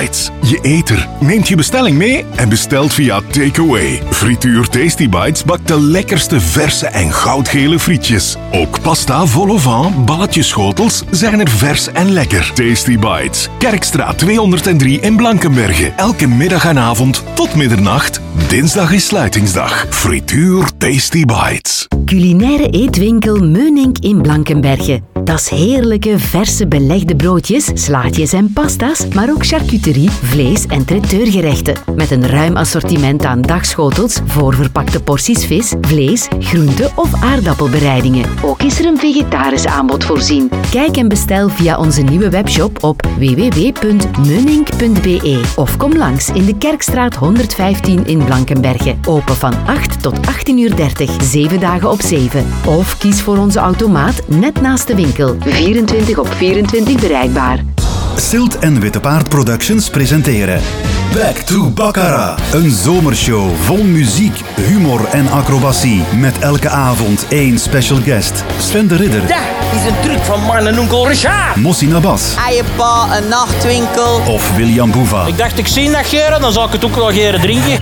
Bites. Je eter neemt je bestelling mee en bestelt via Takeaway. Frituur Tasty Bites bakt de lekkerste verse en goudgele frietjes. Ook pasta vol au vent, balletjes schotels zijn er vers en lekker. Tasty Bites. Kerkstraat 203 in Blankenberge. Elke middag en avond tot middernacht. Dinsdag is sluitingsdag. Frituur Tasty Bites. Culinaire eetwinkel Meunink in Blankenberge. Dat is heerlijke, verse belegde broodjes, slaatjes en pasta's, maar ook charcuterie, vlees en traiteurgerechten. Met een ruim assortiment aan dagschotels, voorverpakte porties vis, vlees, groente- of aardappelbereidingen. Ook is er een vegetarisch aanbod voorzien. Kijk en bestel via onze nieuwe webshop op www.meunink.be of kom langs in de Kerkstraat 115 in Blankenberge. Open van 8 tot 18:30, 7 dagen op 7. Of kies voor onze automaat net naast de winkel. 24/24 bereikbaar. Silt en Witte Paard Productions presenteren Back to Baccarat. Een zomershow vol muziek, humor en acrobatie. Met elke avond één special guest. Sven de Ridder. Dat is een truc van man en onkel Richard. Mossi Nabas. Eiepa, een nachtwinkel. Of William Boeva. Ik dacht, ik zie dat geren, dan zal ik het ook wel geren drinken.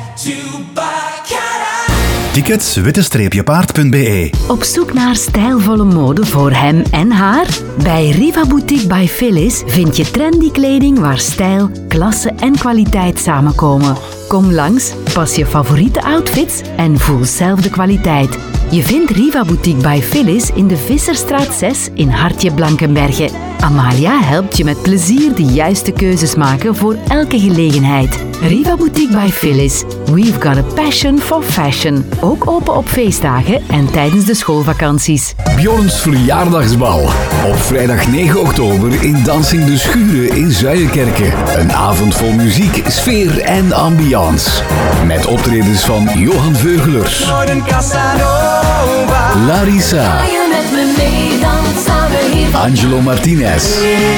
Tickets witte-paard.be. Op zoek naar stijlvolle mode voor hem en haar? Bij Riva Boutique by Phyllis vind je trendy kleding waar stijl, klasse en kwaliteit samenkomen. Kom langs, pas je favoriete outfits en voel zelf de kwaliteit. Je vindt Riva Boutique by Phyllis in de Visserstraat 6 in Hartje Blankenberge. Amalia helpt je met plezier de juiste keuzes maken voor elke gelegenheid. Riva Boutique by Phyllis. We've got a passion for fashion. Ook open op feestdagen en tijdens de schoolvakanties. Bjorns verjaardagsbal. Op vrijdag 9 oktober in Dansing de Schuren in Zuiderkerke. Een avond vol muziek, sfeer en ambiance. Met optredens van Johan Veugelers, Larissa, Angelo Martinez,